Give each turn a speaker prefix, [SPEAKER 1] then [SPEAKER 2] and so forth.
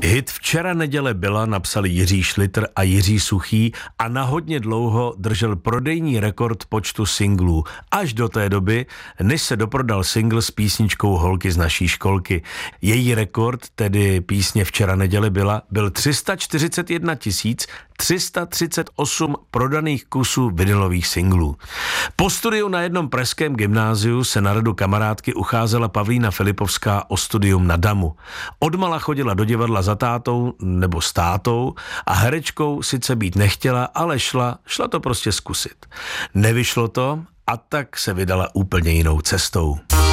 [SPEAKER 1] Hit Včera neděle byla napsali Jiří Šlitr a Jiří Suchý a na hodně dlouho držel prodejní rekord počtu singlů. Až do té doby, než se doprodal single s písničkou Holky z naší školky. Její rekord, tedy písně Včera neděle byl 341 338 prodaných kusů vinylových singlů. Po studiu na jednom pražském gymnáziu se na radu kamarádky ucházela Pavlína Filipovská o studium na Damu. Odmala chodila do divadla za tátou nebo s tátou a herečkou sice být nechtěla, ale šla to prostě zkusit. Nevyšlo to a tak se vydala úplně jinou cestou.